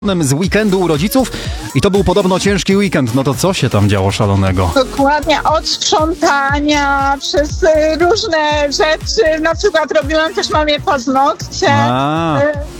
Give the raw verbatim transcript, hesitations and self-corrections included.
Z weekendu u rodziców i to był podobno ciężki weekend. No to co się tam działo szalonego? Dokładnie, od sprzątania przez y, różne rzeczy. Na przykład robiłam też mamie paznokcie. A. Y,